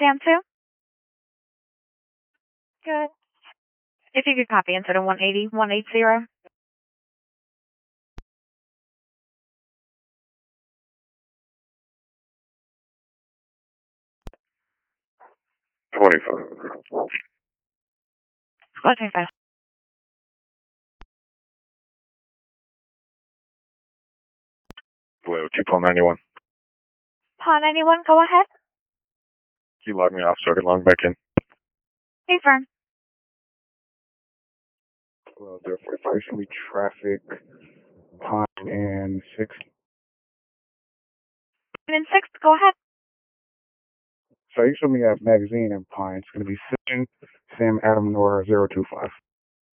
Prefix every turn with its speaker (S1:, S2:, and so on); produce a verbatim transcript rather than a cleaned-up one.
S1: Sam two? Good. If you could copy instead of one eighty, one eighty.
S2: twenty-five.
S1: Squad twenty-five.
S2: Blue, two Paul ninety-one.
S1: Paul ninety-one, go ahead.
S2: You log me off so I can log back in.
S1: Confirm.
S2: Well, zero forty-five, should be traffic, Pine and six.
S1: And then six, go ahead.
S2: So you showed me at magazine and Pine. It's going to be seven, Sam Adam Nora zero two five.